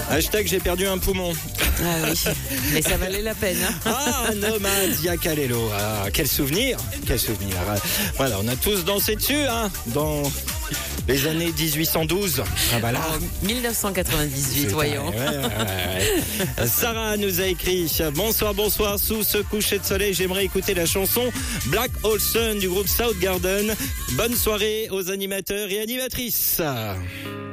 Hashtag j'ai perdu un poumon. Ah oui, mais ça valait la peine. Hein. Ah, Nomad Yakalelo. Ah, quel souvenir. Quel souvenir. Voilà, on a tous dansé dessus, hein, dans les années 1812. Ah, bah là. 1998, voyons. Ouais. Sarah nous a écrit bonsoir, sous ce coucher de soleil, j'aimerais écouter la chanson Black Hole Sun du groupe Soundgarden. Bonne soirée aux animateurs et animatrices.